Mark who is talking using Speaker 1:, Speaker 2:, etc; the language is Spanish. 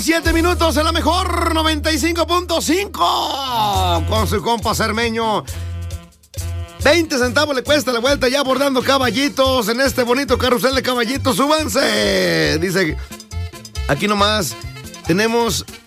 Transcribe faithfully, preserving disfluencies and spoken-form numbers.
Speaker 1: Siete minutos en la mejor noventa y cinco punto cinco con su compa Cermeño. veinte centavos le cuesta la vuelta ya abordando caballitos en este bonito carrusel de caballitos. ¡Súbanse! Dice, aquí nomás tenemos